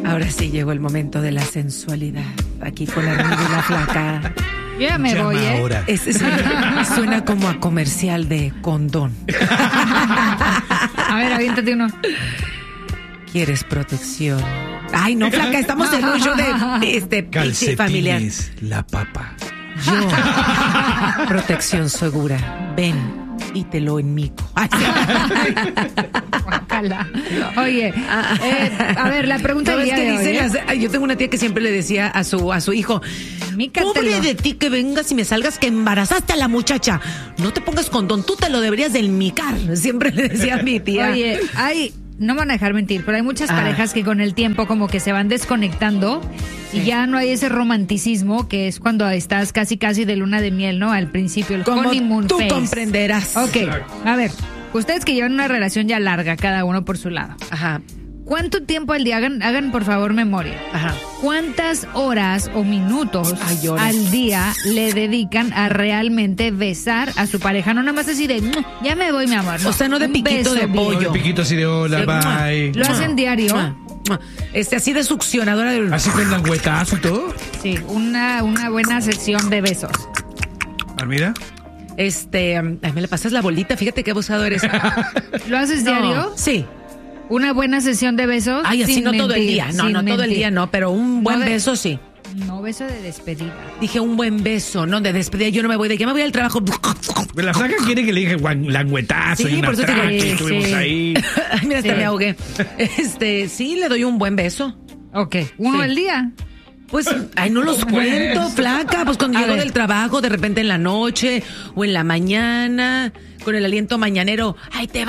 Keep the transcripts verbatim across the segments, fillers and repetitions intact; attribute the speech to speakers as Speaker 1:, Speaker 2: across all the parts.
Speaker 1: Ahora sí llegó el momento de la sensualidad. Aquí con la Armida y la Flaca.
Speaker 2: Ya me
Speaker 3: Llama
Speaker 2: voy, ¿eh?
Speaker 3: ahora.
Speaker 1: Es, suena, suena como a comercial de condón.
Speaker 2: A ver, aviéntate uno.
Speaker 1: ¿Quieres protección? Ay, no, Flaca, estamos en un show de este pinche familiar.
Speaker 3: Calcetines, la papa.
Speaker 1: Yo, protección segura. Ven y te lo enmico. Ay,
Speaker 2: Guácala. Oye, eh, a ver, la pregunta del
Speaker 1: ¿sabes
Speaker 2: día
Speaker 1: qué
Speaker 2: de hoy,
Speaker 1: dicen
Speaker 2: ¿eh?
Speaker 1: las- ay, yo tengo una tía que siempre le decía a su a su hijo,
Speaker 2: Mícatelo.
Speaker 1: pobre de ti que vengas y me salgas que embarazaste a la muchacha. No te pongas condón, tú te lo deberías del micar. Siempre le decía a mi tía.
Speaker 2: Oye, hay, no me van a dejar mentir, pero hay muchas
Speaker 1: Ah.
Speaker 2: parejas que con el tiempo como que se van desconectando y ya no hay ese romanticismo que es cuando estás casi casi de luna de miel, ¿no? Al principio, el
Speaker 1: Como
Speaker 2: honeymoon
Speaker 1: tú
Speaker 2: phase.
Speaker 1: comprenderás.
Speaker 2: Ok, a ver, ustedes que llevan una relación ya larga, cada uno por su lado.
Speaker 1: Ajá,
Speaker 2: ¿Cuánto tiempo al día? Hagan, hagan por favor memoria.
Speaker 1: ajá.
Speaker 2: ¿Cuántas horas o minutos
Speaker 1: Ay, horas.
Speaker 2: al día le dedican a realmente besar a su pareja? No nada más así de, "Mm, ya me voy, mi amor".
Speaker 1: O sea, no de
Speaker 2: Un
Speaker 1: piquito
Speaker 2: beso
Speaker 1: de
Speaker 2: bien.
Speaker 1: pollo.
Speaker 3: Un piquito así de hola,
Speaker 1: Sí,
Speaker 3: bye.
Speaker 2: ¿Lo hacen diario?
Speaker 1: Mua, mua. Este, así de succionadora de...
Speaker 3: Así con languetazo y todo.
Speaker 2: Sí, una, una buena sesión de besos.
Speaker 3: Armida.
Speaker 1: Este, ay, me le pasas la bolita, fíjate qué abusador eres.
Speaker 2: ¿Lo haces diario?
Speaker 1: Sí.
Speaker 2: ¿Una buena sesión de besos?
Speaker 1: Ay, así
Speaker 2: Sin
Speaker 1: no todo el
Speaker 2: mentir,
Speaker 1: día. No,
Speaker 2: sin
Speaker 1: no todo el
Speaker 2: mentir.
Speaker 1: día, no, pero un buen
Speaker 2: No de-
Speaker 1: beso sí.
Speaker 2: No, beso de despedida.
Speaker 1: Dije un buen beso, no de despedida. Yo no me voy de que me voy al trabajo.
Speaker 3: La flaca quiere que le dije guan- languetazo
Speaker 1: Sí,
Speaker 3: y una
Speaker 1: por eso te digo,
Speaker 3: traque,
Speaker 2: sí,
Speaker 3: estuvimos
Speaker 2: sí.
Speaker 3: ahí.
Speaker 1: Ay, mira, hasta
Speaker 2: Sí.
Speaker 1: me ahogué. Este, sí, le doy un buen beso.
Speaker 2: Ok, uno
Speaker 1: Sí.
Speaker 2: al día.
Speaker 1: Pues, ay, no los cuento, flaca. Pues cuando
Speaker 2: A
Speaker 1: llego
Speaker 2: ver.
Speaker 1: del trabajo, de repente en la noche o en la mañana, con el aliento mañanero, ¡ay, te va!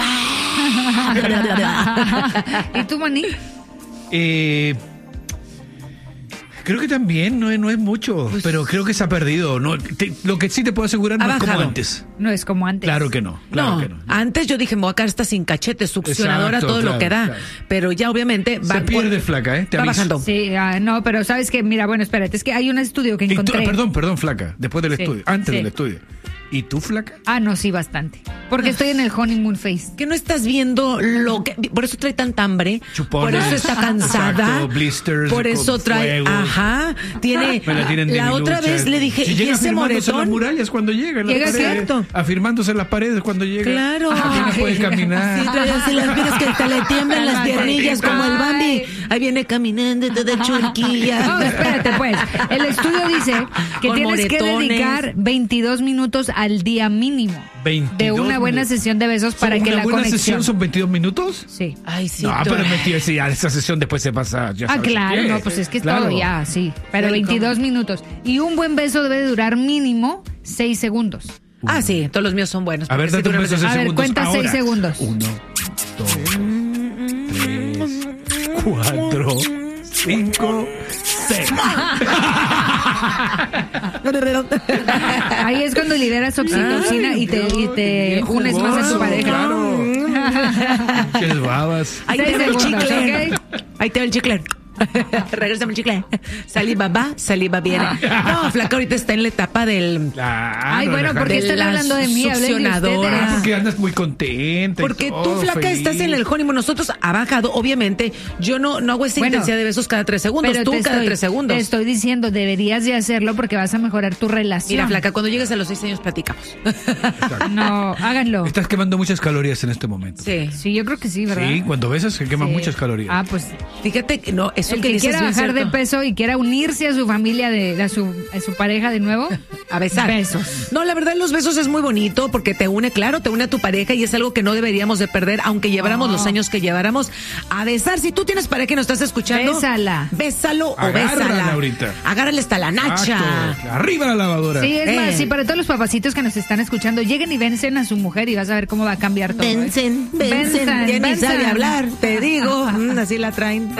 Speaker 2: ¿Y tú, Maní?
Speaker 3: Eh, creo que también no es, no es mucho, pero creo que se ha perdido. No, te- lo que sí te puedo asegurar
Speaker 1: Ha
Speaker 3: no es como
Speaker 1: bajado.
Speaker 3: antes.
Speaker 2: No es como antes.
Speaker 3: Claro que no. Claro
Speaker 1: No,
Speaker 3: que no.
Speaker 1: antes yo dije, me voy a quedar hasta sin cachete, succionadora,
Speaker 3: Exacto,
Speaker 1: todo lo
Speaker 3: claro,
Speaker 1: que da.
Speaker 3: claro.
Speaker 1: Pero ya obviamente va
Speaker 3: Se pierde, flaca, ¿eh? Te
Speaker 1: va
Speaker 3: aviso.
Speaker 1: bajando.
Speaker 2: Sí, ah, no, pero sabes que, mira, bueno, espérate, es que hay un estudio que
Speaker 3: Y tú-
Speaker 2: encontré.
Speaker 3: perdón, perdón, flaca. Después del
Speaker 2: Sí,
Speaker 3: estudio. Antes
Speaker 2: sí.
Speaker 3: del estudio. ¿Y tú, flaca?
Speaker 2: Ah, no, sí, bastante. Porque estoy en el honeymoon phase.
Speaker 1: Que no estás viendo lo que... Por eso trae tanta hambre.
Speaker 3: Chupones.
Speaker 1: Por eso está cansada.
Speaker 3: Exacto, blisters
Speaker 1: Por
Speaker 3: con
Speaker 1: eso trae...
Speaker 3: fuego.
Speaker 1: Ajá. Tiene...
Speaker 3: Me la tienen de
Speaker 1: La otra
Speaker 3: milucha.
Speaker 1: vez le dije,
Speaker 3: Si
Speaker 1: ¿y
Speaker 3: llega
Speaker 1: ese
Speaker 3: afirmándose en las
Speaker 1: moretón?
Speaker 3: murallas cuando llega. en las
Speaker 2: Llega
Speaker 3: paredes,
Speaker 1: cierto.
Speaker 3: Afirmándose en las paredes cuando llega.
Speaker 1: Claro.
Speaker 3: Apenas
Speaker 1: Ay.
Speaker 3: puede caminar.
Speaker 1: Sí, trae así las piernas que hasta le tiemblan las
Speaker 2: Ay.
Speaker 1: piernillas como el Bambi. Ahí viene caminando toda
Speaker 2: No,
Speaker 1: churquilla.
Speaker 2: espérate, pues. El estudio dice que
Speaker 1: Con
Speaker 2: tienes que
Speaker 1: moretones.
Speaker 2: dedicar veintidós minutos al día mínimo
Speaker 3: veintidós
Speaker 2: de una buena
Speaker 3: minutos.
Speaker 2: sesión de besos para que
Speaker 3: ¿Una
Speaker 2: la
Speaker 3: buena
Speaker 2: conexión.
Speaker 3: sesión son veintidós minutos?
Speaker 2: Sí.
Speaker 1: Ay, sí.
Speaker 3: No,
Speaker 1: tú-
Speaker 3: pero mentira, sí, ya esa sesión después se pasa. Ya
Speaker 2: Ah,
Speaker 3: sabes
Speaker 2: claro,
Speaker 3: qué.
Speaker 2: no, pues es que es
Speaker 3: Claro.
Speaker 2: todo ya, sí. Pero
Speaker 1: Welcome.
Speaker 2: veintidós minutos. Y un buen beso debe durar mínimo seis segundos.
Speaker 1: Ah, sí, todos los míos son buenos.
Speaker 3: A ver,
Speaker 1: porque sí
Speaker 3: date un
Speaker 1: duran
Speaker 3: beso
Speaker 1: veces.
Speaker 3: seis
Speaker 2: A ver,
Speaker 3: segundos.
Speaker 2: cuenta
Speaker 3: ahora.
Speaker 2: seis segundos.
Speaker 3: Uno, dos, tres, cuatro, cinco, seis.
Speaker 2: Ahí es cuando liberas oxitocina y te, y te
Speaker 3: Bien
Speaker 2: unes más a tu
Speaker 3: jugoso,
Speaker 2: pareja.
Speaker 3: Claro. Qué babas.
Speaker 1: Ahí
Speaker 2: Seis
Speaker 1: te va el
Speaker 2: segundos,
Speaker 1: chicle.
Speaker 2: ¿ok?
Speaker 1: Ahí te va el chicle. Regrésame el chicle. Saliva va, saliva viene. No, flaca, ahorita está en la etapa del...
Speaker 3: Claro,
Speaker 2: Ay, bueno,
Speaker 3: relajar-
Speaker 2: ¿por qué
Speaker 1: de
Speaker 2: están
Speaker 1: la
Speaker 2: hablando de mí? Hablen de
Speaker 1: succionadora.
Speaker 2: ustedes.
Speaker 3: Ah, porque andas muy contenta. y
Speaker 1: Porque tú,
Speaker 3: todo,
Speaker 1: flaca,
Speaker 3: feliz.
Speaker 1: estás en el honeymoon. Nosotros ha bajado, obviamente. Yo no, no hago esa
Speaker 2: Bueno,
Speaker 1: intensidad de besos cada tres segundos.
Speaker 2: Pero
Speaker 1: Tú
Speaker 2: te
Speaker 1: cada
Speaker 2: estoy-
Speaker 1: tres segundos.
Speaker 2: Te estoy diciendo, deberías de hacerlo porque vas a mejorar tu relación.
Speaker 1: Mira, flaca, cuando llegues a los seis años platicamos.
Speaker 2: No, háganlo.
Speaker 3: Estás quemando muchas calorías en este momento.
Speaker 1: Sí.
Speaker 2: Sí, yo creo que sí, ¿verdad?
Speaker 3: Sí, cuando besas se queman
Speaker 2: Sí.
Speaker 3: muchas calorías.
Speaker 2: Ah, pues
Speaker 1: Fíjate que no, eso
Speaker 2: el
Speaker 1: que,
Speaker 2: que
Speaker 1: dices
Speaker 2: quiera
Speaker 1: bien
Speaker 2: bajar de
Speaker 1: cierto.
Speaker 2: peso y quiera unirse a su familia, de, a, su, a su pareja de nuevo,
Speaker 1: A besar.
Speaker 2: Besos.
Speaker 1: No, la verdad, los besos es muy bonito porque te une, claro, te une a tu pareja y es algo que no deberíamos de perder, aunque lleváramos
Speaker 2: No.
Speaker 1: los años que lleváramos a besar. Si tú tienes pareja y nos estás escuchando,
Speaker 2: Bésala.
Speaker 1: Bésalo o
Speaker 3: Agárrala
Speaker 1: bésala.
Speaker 3: ahorita.
Speaker 1: Agárrale hasta la nacha.
Speaker 3: Exacto. Arriba la lavadora.
Speaker 2: Sí, es
Speaker 1: Eh.
Speaker 2: más, sí, para todos los papacitos que nos están escuchando, lleguen y vencen a su mujer y vas a ver cómo va a cambiar todo. ¿eh?
Speaker 1: Vencen, vencen,
Speaker 2: Venzan,
Speaker 1: ya ni
Speaker 2: venzan.
Speaker 1: sabe hablar, te digo. Mm, así la traen.